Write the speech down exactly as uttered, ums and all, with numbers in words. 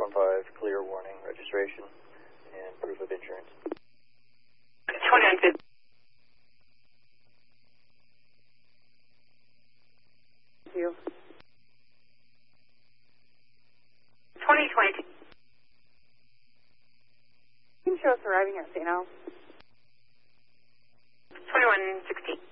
one five, clear warning, registration, and proof of insurance. twenty-nine fifty. Thank you. twenty twenty-two. Can you show us arriving at Saint Al? twenty-one sixty.